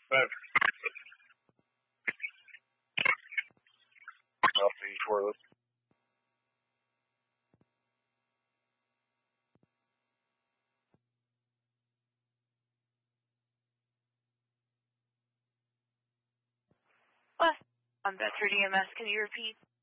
Off the toilet. West on Bedford EMS, can you repeat?